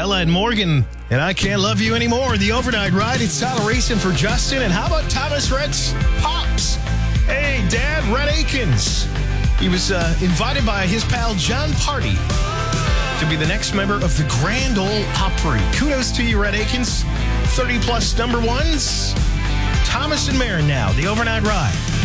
Ella and Morgan, and I Can't Love You Anymore. The overnight ride, it's Tyler racing for Justin. And how about Thomas Rhett's Pops? Hey, Dad, Rhett Akins. He was invited by his pal John Party to be the next member of the Grand Ole Opry. Kudos to you, Rhett Akins. 30-plus number ones. Thomas and Marin now, the overnight ride.